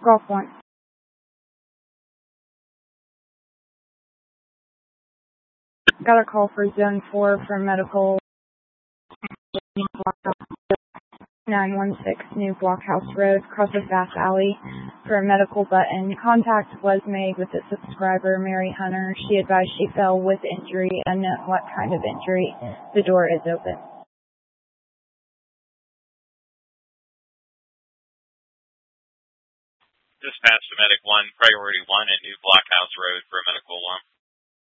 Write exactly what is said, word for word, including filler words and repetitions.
Golf one. Got a call for Zone four for medical. nine one six New Blockhouse Road, across the Bass Alley, for a medical button. Contact was made with the subscriber, Mary Hunter. She advised she fell with injury and what kind of injury. The door is open. Dispatch to Medic one, Priority one at New Blockhouse Road for a medical one.